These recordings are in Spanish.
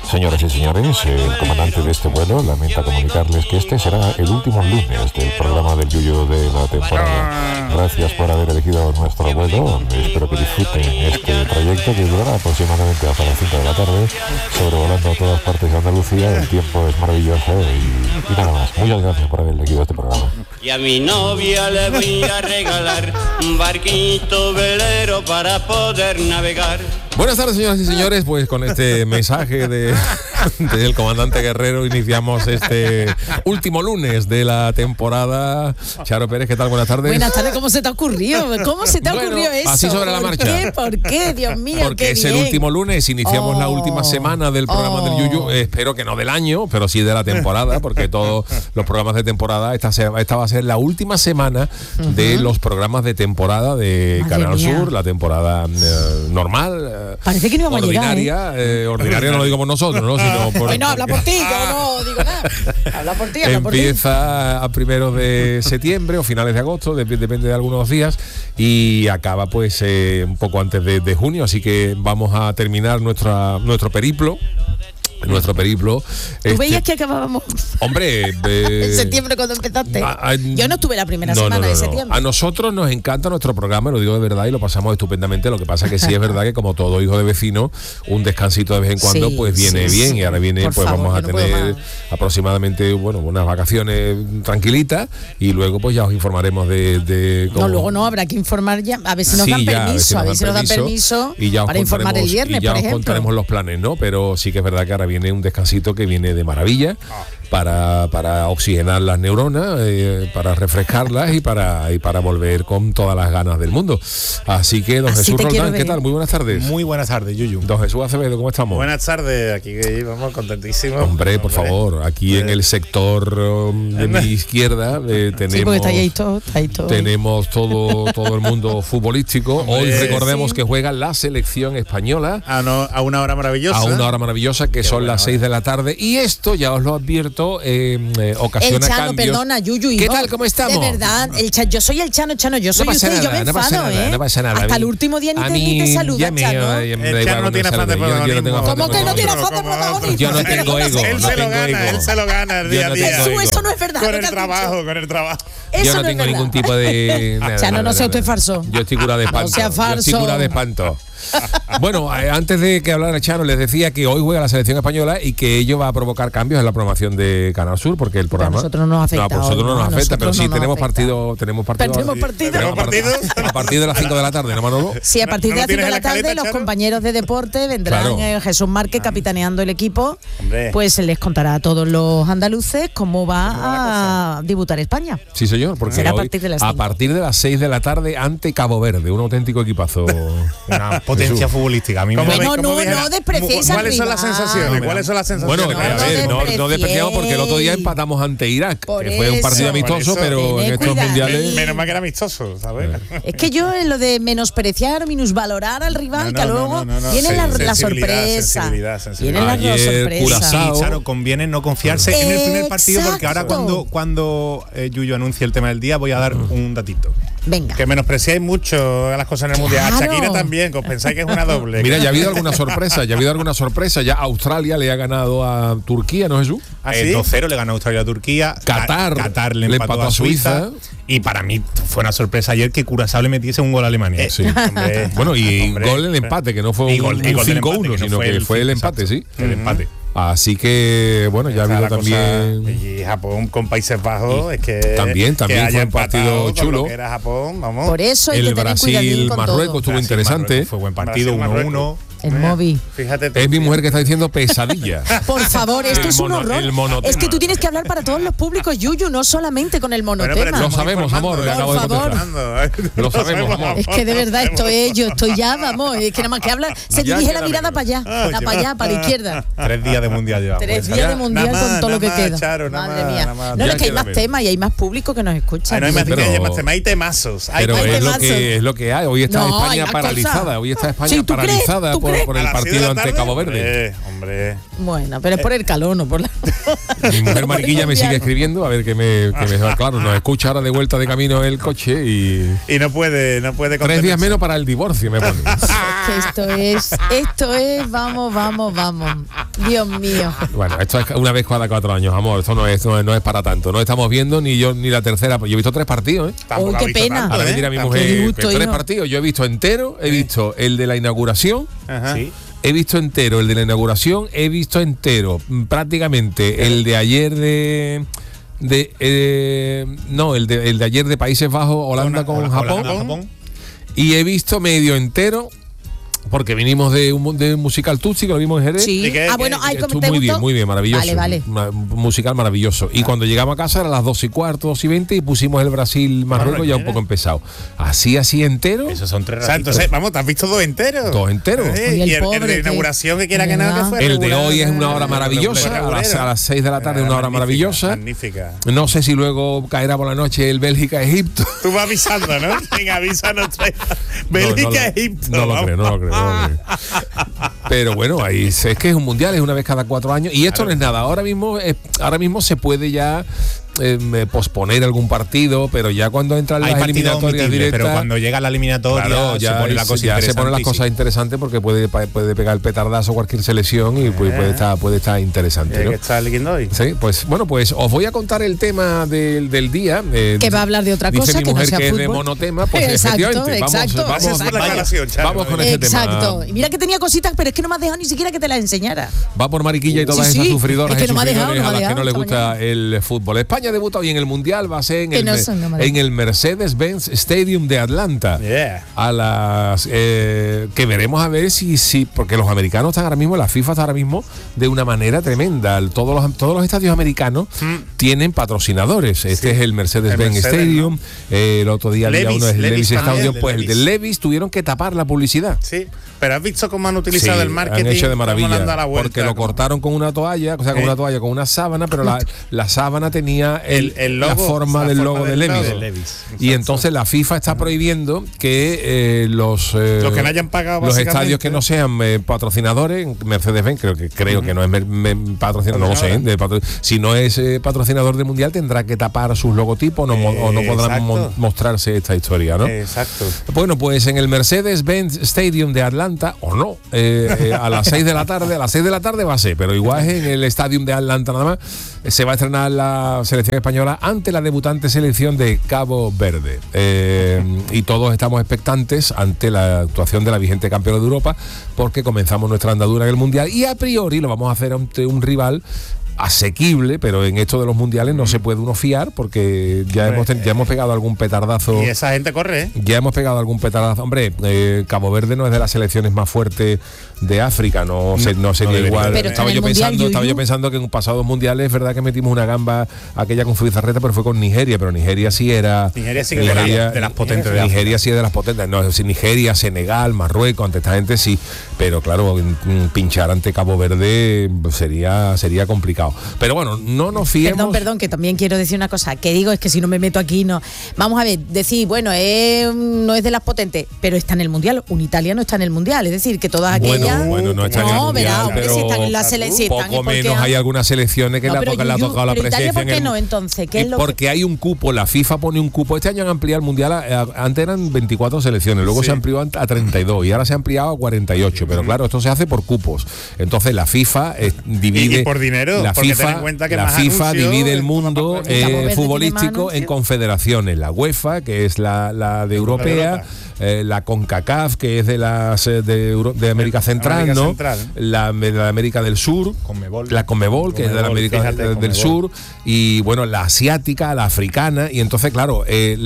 Señoras y señores, el comandante de este vuelo lamenta comunicarles que este será el último lunes del programa del Yuyu de la temporada. Gracias por haber elegido nuestro vuelo. Espero que disfruten este trayecto que durará aproximadamente hasta las 5 de la tarde, sobrevolando todas partes de Andalucía. El tiempo es maravilloso y nada más. Muchas gracias por haber elegido este programa. Y a mi novia le voy a regalar un barquito velero para poder navegar. Buenas tardes, señoras y señores, pues con este mensaje del comandante Guerrero iniciamos este último lunes de la temporada. Charo Pérez, ¿qué tal? Buenas tardes. Buenas tardes, ¿cómo se te ha ocurrido? ¿Cómo se te ha ocurrido eso? Así sobre la marcha. ¿Por qué? Dios mío, porque es el último lunes, iniciamos la última semana del programa del Yuyu, espero que no del año, pero sí de la temporada, porque todos los programas de temporada, esta va a ser la última semana de los programas de temporada de Canal Sur, la temporada normal. Parece que no íbamos ordinaria, a llegar, ordinaria no lo digamos nosotros, ¿no? Sino bueno, habla por ti, yo no digo nada. Habla por ti, Empieza a primeros de septiembre o finales de agosto, depende de algunos días, y acaba pues un poco antes de junio, así que vamos a terminar nuestro periplo. ¿Tú veías que acabábamos? Hombre, en septiembre cuando empezaste. Yo no estuve la primera semana de septiembre. A nosotros nos encanta nuestro programa, lo digo de verdad, y lo pasamos estupendamente. Lo que pasa que sí es verdad que como todo hijo de vecino, un descansito de vez en cuando pues viene bien. Y ahora viene, por pues favor, vamos a tener aproximadamente unas vacaciones tranquilitas, y luego pues ya os informaremos de cómo. No, luego no, habrá que informar ya, a ver si nos dan permiso, a ver si nos dan permiso y ya para informar el viernes, y ya por ejemplo. os contaremos los planes, ¿no? Pero sí que es verdad que ahora viene un descansito que viene de maravilla para oxigenar las neuronas, para refrescarlas y para volver con todas las ganas del mundo. Así que don Jesús Roldán, ¿qué tal? Muy buenas tardes. Muy buenas tardes, Yuyu. Don Jesús Acevedo, ¿cómo estamos? Buenas tardes, aquí vamos contentísimos. Hombre, por favor, aquí en el sector de mi izquierda tenemos, sí, porque está ahí todo. Tenemos todo el mundo futbolístico. Hoy recordemos que juega la selección española a una hora maravillosa. A una hora maravillosa, que son las 6 de la tarde. Y esto, ya os lo advierto, ocasiona el Chano, cambios. perdona, Yuyu. ¿Qué tal? ¿Cómo estamos? De verdad, yo soy el Chano, yo soy usted, yo me enfado, No pasa nada. Hasta el último día ni te saluda, Chano. El Chano no tiene afán de protagonismo. ¿Cómo que no tiene afán de protagonismo? Yo no tengo ego. Él se lo gana el día a día. Eso no es verdad. Con el trabajo. Yo no tengo ningún tipo de... Chano, no sea usted falso. Yo estoy curado de espanto. No sea falso. Yo estoy curado de espanto. Bueno, antes de que hablara Chano, les decía que hoy juega la selección española y que ello va a provocar cambios en la programación de Canal Sur, porque el programa... A nosotros no nos afecta. No, a nosotros no nos afecta, pero sí tenemos partido. ¿Tenemos partido? A partir de las 5 de la tarde, ¿no, Manolo? Sí, a partir de las 5 de la tarde los compañeros de deporte vendrán, Jesús Márquez capitaneando el equipo, pues les contará a todos los andaluces cómo va a debutar España. Sí, señor, porque será hoy, a partir de las 6 de la tarde ante Cabo Verde, un auténtico equipazo. Una potencia futbolística. A mí no despreciéis al ¿Cuáles son las sensaciones? Bueno, a ver, no despreciamos, porque el otro día empatamos ante Irak, que fue un partido amistoso, pero en estos mundiales... Menos mal que era amistoso, ¿sabes? Es que yo en lo de menospreciar o minusvalorar al rival, que luego viene la sorpresa. Viene la sorpresa. Y claro, conviene no confiarse en el primer partido, porque ahora cuando Yuyu anuncie el tema del día voy a dar un datito. Venga. Que menospreciáis mucho las cosas en el mundial. A Shakira también, que os pensáis que es una doble. Mira, ya ha habido alguna sorpresa. Ya Australia le ha ganado a Turquía, ¿no, Jesús? 2-0 le ganó Australia a Turquía. Qatar le empató a Suiza. Y para mí fue una sorpresa ayer que Curazao le metiese un gol a Alemania. Sí. Bueno, y gol en el empate, que no fue un 5-1, sino que fue el empate, sí. El empate. Así que, bueno, ya ha habido también... Y Japón con Países Bajos, es que... También fue un partido chulo. Que era Japón, vamos. Por eso hay el que tener Brasil-Marruecos estuvo interesante. Fue buen partido, 1-1. El móvil. Fíjate. Es mi mujer que está diciendo pesadilla. Por favor, esto es un horror. Es que tú tienes que hablar para todos los públicos, Yuyu, no solamente con el monotema. Lo sabemos, amor. Por favor. Lo sabemos, amor. Es que de verdad yo estoy ya, vamos. Es que nada más que habla, se dirige la mirada para allá, para la izquierda. 3 días de mundial llevamos. 3 días de mundial con todo lo que queda. Madre mía. No, es que hay más temas y hay más público que nos escucha. No hay más temas, hay temazos. Pero es lo que hay. Hoy está España paralizada. Hoy está España paralizada por el partido ante Cabo Verde. Hombre. Bueno, pero es por el calor, no por la... Mi mujer Mariquilla me sigue escribiendo, a ver que me claro, nos escucha ahora de vuelta de camino el coche y no puede 3 días menos para el divorcio, me pone. que esto es, vamos. Dios mío. Bueno, esto es una vez cada 4 años, amor. Esto no es para tanto. No estamos viendo ni yo ni la tercera. Yo he visto 3 partidos, Uy, qué pena. Ahora me dirá mi mujer, 3 partidos. Yo he visto entero, he visto el de la inauguración. Ajá. Sí. He visto entero el de la inauguración, he visto entero prácticamente el de ayer el de ayer de Países Bajos, Holanda con Japón. Y he visto medio entero, porque vinimos de un musical Tutsi, que lo vimos en Jerez. Sí. Estuvo muy bien, maravilloso. Vale. Un musical maravilloso. Y cuando llegamos a casa eran las 2:15, 2:20 y pusimos el Brasil-Marruecos ya un poco empezado. Así entero. Esos son 3 ratitos. Entonces, vamos, ¿te has visto 2 enteros? 2 enteros. Y el de inauguración, que quiera que nada que fuera. El de hoy es una hora maravillosa, a las 6 de la tarde, una hora maravillosa. Magnífica. No sé si luego caerá por la noche el Bélgica-Egipto. Tú vas avisando, ¿no? Venga, avísanos. Bélgica-Egipto. No lo creo. Pero bueno, ahí es que es un mundial, es una vez cada 4 años y esto no es nada. Ahora mismo se puede ya posponer algún partido, pero ya cuando entran las eliminatorias directas, pero cuando llega la eliminatoria, claro, ya se ponen las cosas interesantes, porque puede pegar el petardazo cualquier selección y puede estar interesante, ¿no? ¿Qué está leyendo hoy? Sí, pues bueno, pues os voy a contar el tema del día. Que va a hablar de otra cosa, dice mi mujer que no sea que fútbol. Es de monotema, pues efectivamente. Vamos con ese tema. Exacto. Y mira que tenía cositas, pero es que no me has dejado ni siquiera que te las enseñara. Va por Mariquilla y todas esas sufridoras y sufridores a las que no les gusta el fútbol. España debuta hoy en el Mundial, va a ser en el Mercedes-Benz Stadium de Atlanta. A las que veremos a ver si porque los americanos están ahora mismo, la FIFA está ahora mismo de una manera tremenda. Todos los estadios americanos tienen patrocinadores. Este es el Mercedes-Benz Stadium, ¿no? El otro día había uno del Levi's Stadium, pues el de Levi's tuvieron que tapar la publicidad. Sí. Pero has visto cómo han utilizado el marketing. Han hecho de maravilla, porque lo cortaron con una toalla, con una sábana, pero la sábana tenía la forma del logo de Levi's. Y entonces la FIFA está prohibiendo que los que no hayan pagado los estadios que no sean patrocinadores, Mercedes-Benz creo que no es patrocinador, no lo sé, si no es patrocinador del Mundial tendrá que tapar sus logotipos o no podrán mostrarse esta historia, ¿no? Exacto. Bueno, pues en el Mercedes-Benz Stadium de Atlanta, o no, a las 6 de la tarde va a ser, pero igual es en el Stadium de Atlanta nada más, se va a estrenar la selección española ante la debutante selección de Cabo Verde, y todos estamos expectantes ante la actuación de la vigente campeona de Europa, porque comenzamos nuestra andadura en el Mundial y a priori lo vamos a hacer ante un rival asequible, pero en esto de los mundiales no se puede uno fiar, porque ya hemos pegado algún petardazo. Y esa gente corre, ¿eh? Ya hemos pegado algún petardazo. Hombre, Cabo Verde no es de las selecciones más fuertes de África, no sería igual. Estaba yo pensando que en pasados mundiales es verdad que metimos una gamba aquella con Frizarreta, pero fue con Nigeria, pero Nigeria sí era de las potentes de Nigeria sí es de las potentes. No, Nigeria, Senegal, Marruecos, ante esta gente sí, pero claro, pinchar ante Cabo Verde sería complicado. Pero bueno, no nos fiemos. Perdón, que también quiero decir una cosa, que digo es que si no me meto aquí, no. Vamos a ver, decir, bueno, no es de las potentes, pero está en el Mundial. Un italiano está en el Mundial, es decir, que todas aquellas. Bueno, no está en el Mundial, pero si están en la selección. Poco menos hay algunas selecciones que le ha tocado la presencia. ¿Por qué no entonces? Porque hay un cupo, la FIFA pone un cupo. Este año han ampliado el Mundial, antes eran 24 selecciones, luego se amplió a 32 y ahora se ha ampliado a 48, pero claro, esto se hace por cupos. Entonces la FIFA divide. Y por dinero. La FIFA divide el mundo futbolístico en confederaciones. La UEFA, que es la de europea, la CONCACAF, que es de de América Central, ¿no? La de América del Sur, la CONMEBOL, que es de la América del Sur, y bueno, la asiática, la africana, y entonces claro,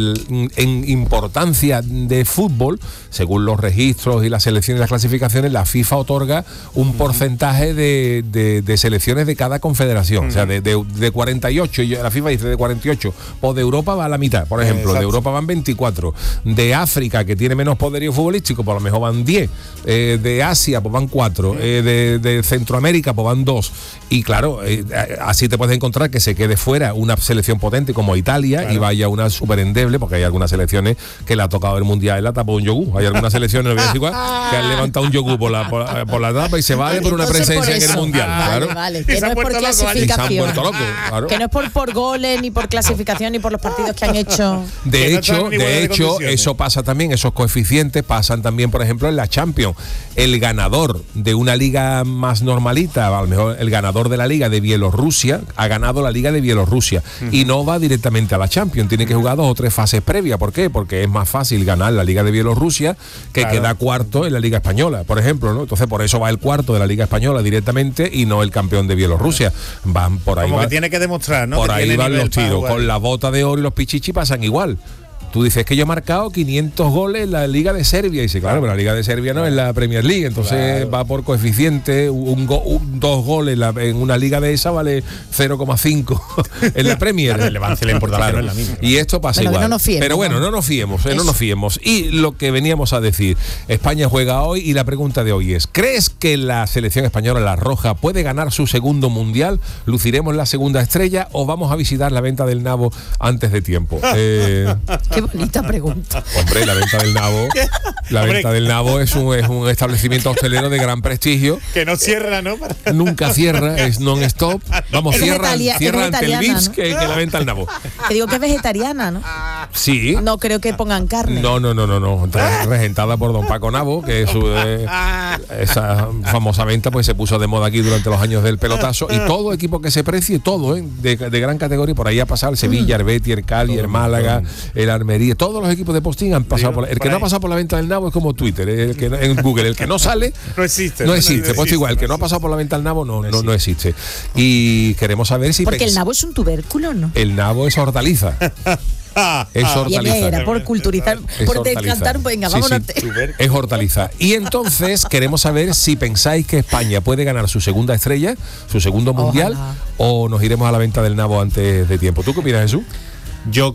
en importancia de fútbol, según los registros y las selecciones y las clasificaciones, la FIFA otorga un porcentaje de selecciones de cada confederación. O sea, de 48, y la FIFA dice de 48, o de Europa va a la mitad, por ejemplo. Exacto. De Europa van 24, de África, que tiene menos poderío futbolístico, pues a lo mejor van 10, de Asia pues van 4, de Centroamérica pues van 2, y claro, así te puedes encontrar que se quede fuera una selección potente como Italia, claro, y vaya una súper endeble, porque hay algunas selecciones que le ha tocado el Mundial y la tapó un yogur. Hay algunas selecciones, no voy a decir cuál, que han levantado un yogur por la tapa y se vale por una presencia en el Mundial. Vale, que no es porque clasificación. Loco, claro. Que no es por goles, ni por clasificación, ni por los partidos que han hecho. De hecho, eso pasa también, esos coeficientes pasan también, por ejemplo, en la Champions. El ganador de una liga más normalita, a lo mejor el ganador de la liga de Bielorrusia, ha ganado la liga de Bielorrusia y no va directamente a la Champions, tiene que jugar 2 o 3 fases previas. ¿Por qué? Porque es más fácil ganar la liga de Bielorrusia que queda cuarto en la liga española, por ejemplo, ¿no? Entonces por eso va el cuarto de la liga española directamente y no el campeón de Bielorrusia. Van por ahí. Como que tiene que demostrar, ¿no? Por ahí van los tiros. Con la bota de oro y los pichichi pasan igual. Tú dices que yo he marcado 500 goles en la Liga de Serbia. Y dice, claro, pero la Liga de Serbia no es la Premier League. Entonces va por coeficiente. 2 goles en una liga de esa vale 0,5 en la Premier. La relevancia y la importancia no es la misma. Y esto pasa igual. Pero bueno, no nos fiemos. Y lo que veníamos a decir, España juega hoy y la pregunta de hoy es, ¿crees que la selección española, la roja, puede ganar su segundo mundial? ¿Luciremos la segunda estrella o vamos a visitar la venta del nabo antes de tiempo? Qué bonita pregunta. Hombre, la venta del nabo. Venta del nabo es un establecimiento hostelero de gran prestigio. Que no cierra, ¿no? Nunca cierra, es non-stop. Vamos, cierra ante el Vips, ¿no? que la venta del nabo. Te digo que es vegetariana, ¿no? Sí. No creo que pongan carne. No. Regentada por don Paco Nabo, que esa famosa venta pues se puso de moda aquí durante los años del pelotazo. Y todo equipo que se precie, todo, de gran categoría, por ahí ha pasado el Sevilla, el Betis, el Cali, el Málaga, el Armería, todos los equipos de postín han pasado por el que no ha pasado por la venta del nabo es como Twitter, en Google, el que no sale no existe. Pues igual, el que no ha pasado por la venta del nabo no existe. Y queremos saber si porque el nabo es un tubérculo, ¿no? El nabo es hortaliza. Es hortaliza. Era por culturizar, por descantar, venga, vámonos. Es hortaliza. Y entonces queremos saber si pensáis que España puede ganar su segunda estrella, su segundo mundial, o nos iremos a la venta del nabo antes de tiempo. ¿Tú qué opinas, Jesús? Yo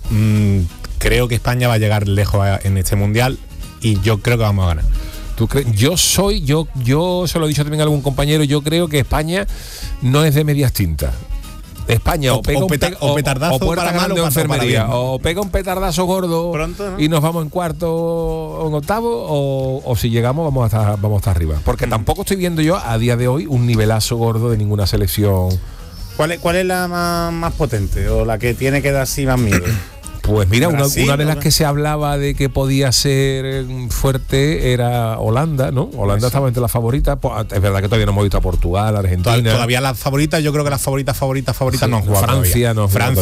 creo que España va a llegar lejos en este mundial y yo creo que vamos a ganar. ¿Tú crees? Yo se lo he dicho también a algún compañero, yo creo que España no es de medias tintas. España o pega un petardazo para mal de enfermería, o pega un petardazo gordo pronto, ¿no? Y nos vamos en cuarto o en octavo, o si llegamos vamos a estar arriba. Porque tampoco estoy viendo yo a día de hoy un nivelazo gordo de ninguna selección. ¿Cuál es la más potente o la que tiene que dar así más miedo? Pues mira, una de las que se hablaba de que podía ser fuerte era Holanda, ¿no? Holanda estaba entre las favoritas. Es verdad que todavía no hemos visto a Portugal, Argentina. Todavía las favoritas, yo creo que las favoritas no han jugado. Francia todavía.